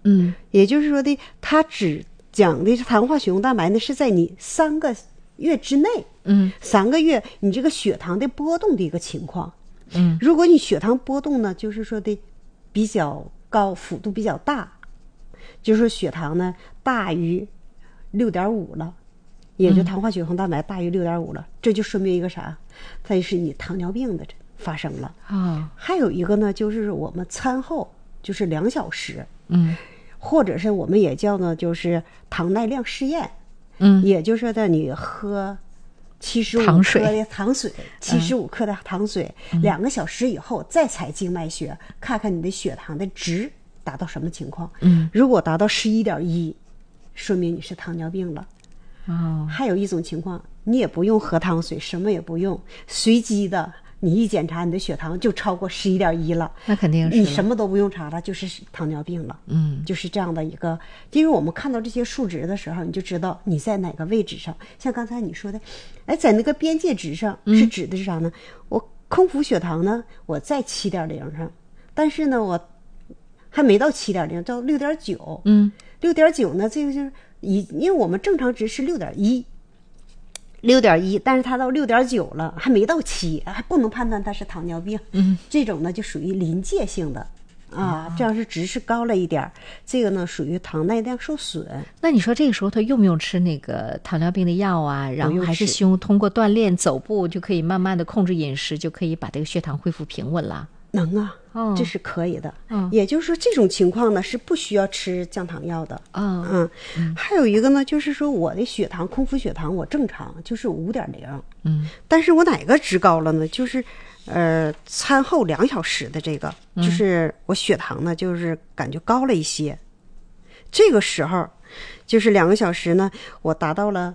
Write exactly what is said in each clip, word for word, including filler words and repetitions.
嗯， 也就是说的，它只讲的糖化血红蛋白呢是在你三个月之内， 嗯， 三个月你这个血糖的波动的一个情况。 嗯， 如果你血糖波动呢，就是说的比较高，幅度比较大，就是说血糖呢大于六点五了，也就糖化血红蛋白大于六点五了，这就说明一个啥？它就是你糖尿病的发生了啊、哦。 还有一个呢，就是我们餐后就是两小时， 嗯， 或者是我们也叫呢，就是糖耐量试验， 嗯， 也就是说的你喝七十五克的糖水，七十五克的糖水，嗯、两个小时以后再采静脉血，看看你的血糖的值达到什么情况。 嗯， 如果达到十一点一，说明你是糖尿病了。 哦， 还有一种情况，你也不用喝糖水，什么也不用，随机的，你一检查你的血糖就超过十一点一了， 那肯定是你什么都不用查了，就是糖尿病了。 嗯， 就是这样的一个，因为我们看到这些数值的时候，你就知道你在哪个位置上。像刚才你说的，哎，在那个边界值上是指的是啥呢？嗯、我空腹血糖呢，我在七点零上，但是呢，我还没到七点零，到六点九。 嗯， 六点九呢，这个就是以，因为我们正常值是六点一。六点一，但是它到六点九了，还没到七，还不能判断它是糖尿病。 嗯， 这种呢就属于临界性的啊，这样是值是高了一点，这个呢属于糖耐量受损。 那你说这个时候他用不用吃那个糖尿病的药啊？然后还是希望通过锻炼走步就可以慢慢的控制饮食，就可以把这个血糖恢复平稳了？ 能啊， 哦， 这是可以的。 哦， 也就是说这种情况呢是不需要吃降糖药的。 哦， 嗯，嗯还有一个呢，就是说我的血糖空腹血糖我正常就是五点零， 嗯， 但是我哪个值高了呢？就是呃餐后两小时的这个，就是我血糖呢就是感觉高了一些，这个时候就是两个小时呢，我达到了。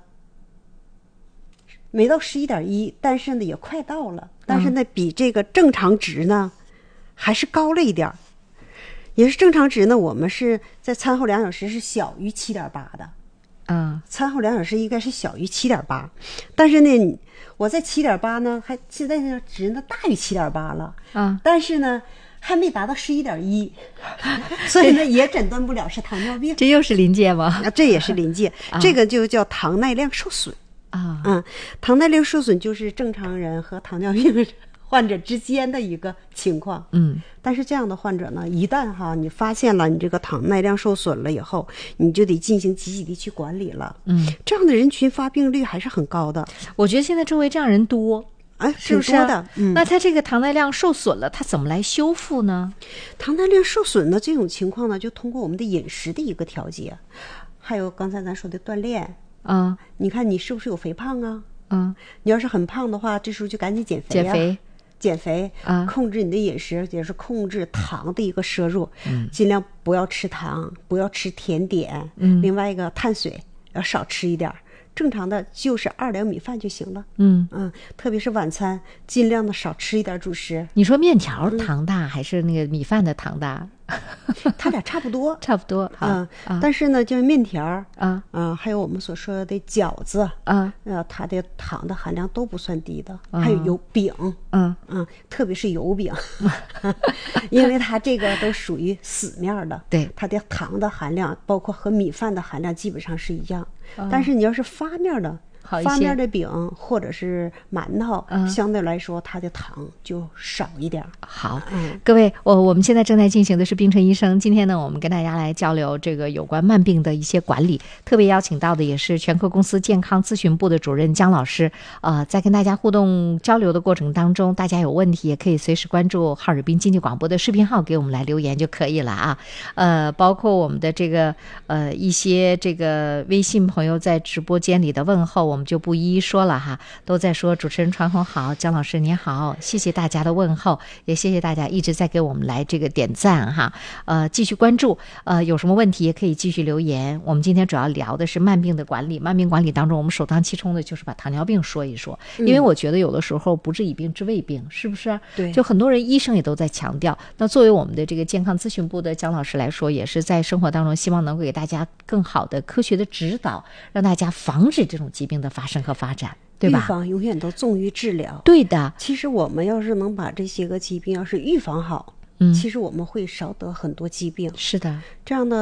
没到十一点一，但是呢也快到了，但是呢比这个正常值呢还是高了一点，也是正常值呢。我们是在餐后两小时是小于七点八的， 嗯， 餐后两小时应该是小于七点八，但是呢我在七点八呢，还现在呢值呢大于七点八了， 啊， 但是呢还没达到十一点一，所以呢也诊断不了是糖尿病。 这又是临界吗？ 啊，这也是临界，啊、这个就叫糖耐量受损。 啊， 嗯，糖耐量受损就是正常人和糖尿病患者之间的一个情况。 嗯， 但是这样的患者呢，一旦哈你发现了你这个糖耐量受损了以后，你就得进行积极的去管理了。 嗯， 这样的人群发病率还是很高的。 我觉得现在周围这样人多。 哎， 是不是挺多的？嗯， 那他这个糖耐量受损了，他怎么来修复呢？ 糖耐量受损的这种情况呢，就通过我们的饮食的一个调节，还有刚才咱说的锻炼。 嗯， 你看你是不是有肥胖啊？ 嗯， 你要是很胖的话，这时候就赶紧减肥、啊、 减肥， 减肥啊， 控制你的饮食，也是控制糖的一个摄入，嗯，尽量不要吃糖，不要吃甜点， 嗯， 另外一个碳水要少吃一点，正常的就是二两米饭就行了， 嗯嗯，特别是晚餐尽量的少吃一点主食。 你说面条糖大、嗯、还是那个米饭的糖大？ 它俩差不多， 差不多， 嗯、 啊， 但是呢，就是面条啊， 啊、 呃，还有我们所说的饺子啊， 呃，它的糖的含量都不算低的，啊、还有油饼， 嗯嗯，特别是油饼，因为它这个都属于死面的， 对， 它的糖的含量，包括和米饭的含量基本上是一样，啊、但是你要是发面的。发面的饼或者是馒头、嗯、相对来说它的糖就少一点。 好、嗯、各位我我们现在正在进行的是冰晨医生，今天呢我们跟大家来交流这个有关慢病的一些管理，特别邀请到的也是全科公司健康咨询部的主任姜老师。呃，在跟大家互动交流的过程当中，大家有问题也可以随时关注哈尔滨经济广播的视频号给我们来留言就可以了啊。呃，包括我们的这个呃一些这个微信朋友在直播间里的问候，我们就不一一说了哈，都在说主持人传红好，姜老师您好，谢谢大家的问候，也谢谢大家一直在给我们来这个点赞哈，呃，继续关注，呃，有什么问题也可以继续留言。我们今天主要聊的是慢病的管理，慢病管理当中，我们首当其冲的就是把糖尿病说一说，因为我觉得有的时候不治已病治未病，是不是？ 对， 就很多人医生也都在强调。那作为我们的这个健康咨询部的姜老师来说，也是在生活当中希望能够给大家更好的科学的指导，让大家防止这种疾病的发生和发展，对吧？ 预防永远都重于治疗。 对的。 其实我们要是能把这些个疾病要是预防好，嗯，其实我们会少得很多疾病。 是的， 这样的。